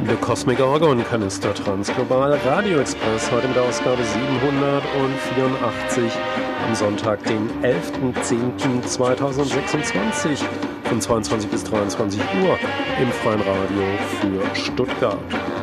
The Cosmic Orgon Kanister Transglobal Radio Express, heute mit der Ausgabe 784 am Sonntag, den 11.10.2026 von 22 bis 23 Uhr im Freien Radio für Stuttgart.